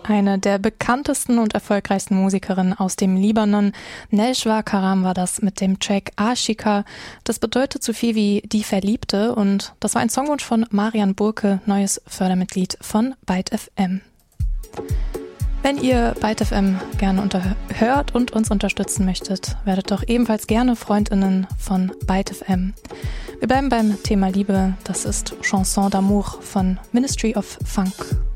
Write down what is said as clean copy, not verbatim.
Eine der bekanntesten und erfolgreichsten Musikerinnen aus dem Libanon, Nejwa Karam, war das mit dem Track Ashika. Das bedeutet so viel wie die Verliebte und das war ein Songwunsch von Marian Burke, neues Fördermitglied von Byte FM. Wenn ihr Byte FM gerne hört und uns unterstützen möchtet, werdet doch ebenfalls gerne FreundInnen von Byte FM. Wir bleiben beim Thema Liebe, das ist Chanson d'amour von Ministry of Funk.